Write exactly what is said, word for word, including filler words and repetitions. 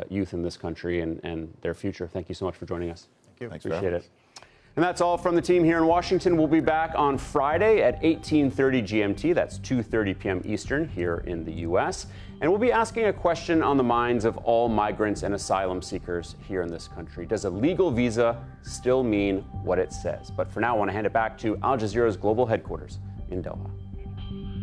youth in this country and, and their future. Thank you so much for joining us. Thank you. Thanks Appreciate it. And that's all from the team here in Washington. We'll be back on Friday at eighteen thirty G M T. That's two thirty p.m. Eastern here in the U S. And we'll be asking a question on the minds of all migrants and asylum seekers here in this country. Does a legal visa still mean what it says? But for now, I want to hand it back to Al Jazeera's global headquarters in Doha.